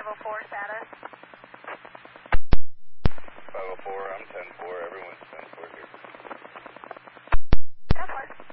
504 status. 504, I'm 10-4. Everyone's 10-4 here. 10-4.